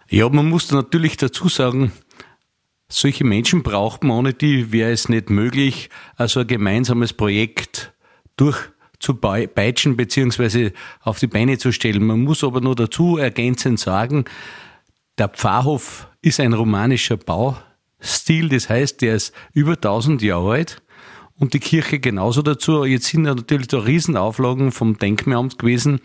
Ja, man muss natürlich dazu sagen, solche Menschen braucht man, ohne die wäre es nicht möglich, also ein gemeinsames Projekt durchzupeitschen bzw. auf die Beine zu stellen. Man muss aber nur dazu ergänzend sagen, der Pfarrhof ist ein romanischer Baustil, das heißt, der ist über 1000 Jahre alt und die Kirche genauso dazu. Jetzt sind ja natürlich da Riesenauflagen vom Denkmalamt gewesen.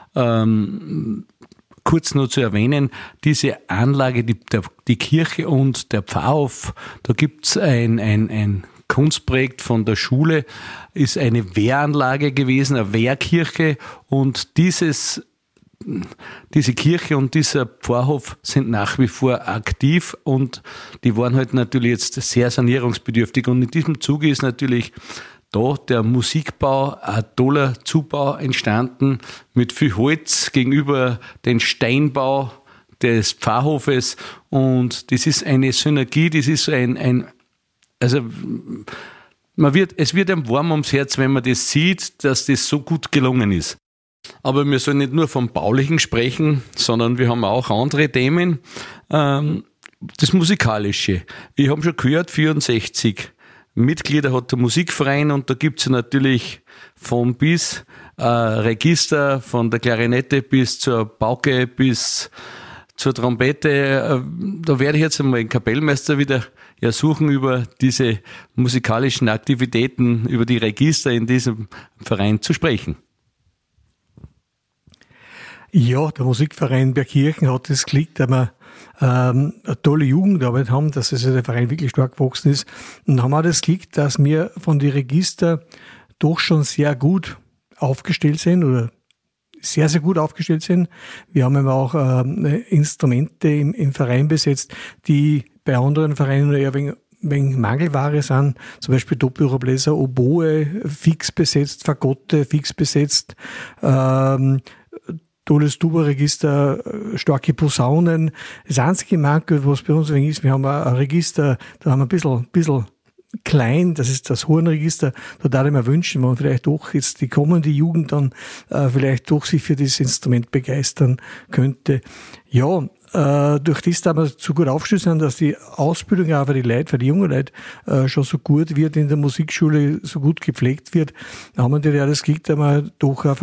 Kurz nur zu erwähnen, diese Anlage, die Kirche und der Pfarrhof, da gibt's ein Kunstprojekt von der Schule, ist eine Wehranlage gewesen, eine Wehrkirche, und diese Kirche und dieser Pfarrhof sind nach wie vor aktiv und die waren halt natürlich jetzt sehr sanierungsbedürftig, und in diesem Zuge ist natürlich da der Musikbau, ein toller Zubau entstanden mit viel Holz gegenüber dem Steinbau des Pfarrhofes, und das ist eine Synergie, das ist es wird einem warm ums Herz, wenn man das sieht, dass das so gut gelungen ist. Aber wir sollen nicht nur vom Baulichen sprechen, sondern wir haben auch andere Themen. Das Musikalische. Ich habe schon gehört, 64 Mitglieder hat der Musikverein, und da gibt es natürlich von bis Register, von der Klarinette bis zur Pauke bis zur Trompete. Da werde ich jetzt einmal den Kapellmeister wieder suchen, über diese musikalischen Aktivitäten, über die Register in diesem Verein zu sprechen. Ja, der Musikverein Bergkirchen hat das Glück, dass wir eine tolle Jugendarbeit haben, dass also der Verein wirklich stark gewachsen ist. Und haben auch das Glück, dass wir von den Register doch schon sehr gut aufgestellt sind oder sehr, sehr gut aufgestellt sind. Wir haben aber auch Instrumente im Verein besetzt, die bei anderen Vereinen eher wegen Mangelware sind, zum Beispiel Doppelrohrbläser, Oboe fix besetzt, Fagotte fix besetzt, tolles Tuba-Register, starke Posaunen. Das einzige Manko, was bei uns ist, wir haben ein Register, da haben wir ein bisschen klein, das ist das Hornregister. Da darf ich mir wünschen, wenn vielleicht doch jetzt die kommende Jugend dann vielleicht doch sich für dieses Instrument begeistern könnte. Ja, durch das, dass wir so gut aufgestellt sind, dass die Ausbildung auch für die Leute, für die jungen Leute schon so gut wird, in der Musikschule so gut gepflegt wird, haben wir natürlich auch das Glück, dass wir doch auch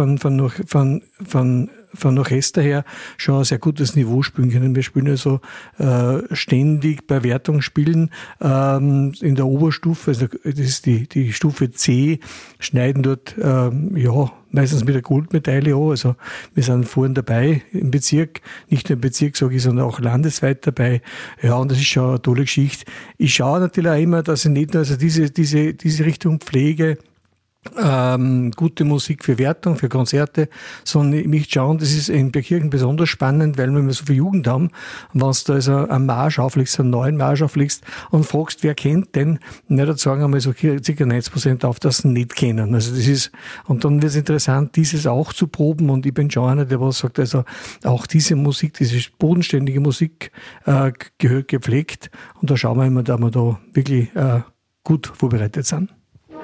von Orchester her schon ein sehr gutes Niveau spielen können. Wir spielen also ständig bei Wertung spielen in der Oberstufe, also das ist die Stufe C, schneiden dort meistens mit der Goldmedaille an. Also wir sind vorne dabei im Bezirk, nicht nur im Bezirk, sage ich, sondern auch landesweit dabei. Ja, und das ist schon eine tolle Geschichte. Ich schaue natürlich auch immer, dass ich nicht nur also diese Richtung pflege, gute Musik für Wertung, für Konzerte, sondern ich möchte schauen, das ist in Bergkirchen besonders spannend, weil wir so viel Jugend haben. Und wenn du da also einen Marsch auflegst, einen neuen Marsch auflegst und fragst, wer kennt den, dann sagen einmal so ca. 90% auf, dass sie ihn nicht kennen. Also das ist, und dann wird es interessant, dieses auch zu proben, und ich bin schon einer, der was sagt, also auch diese Musik, diese bodenständige Musik gehört gepflegt, und da schauen wir immer, dass wir da wirklich gut vorbereitet sind.